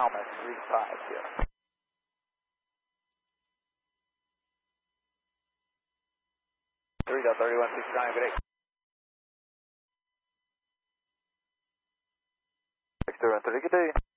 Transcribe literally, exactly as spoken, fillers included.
Almost three five, yeah. three thirty-one sixty-nine, good day. Victor one thirty, good day.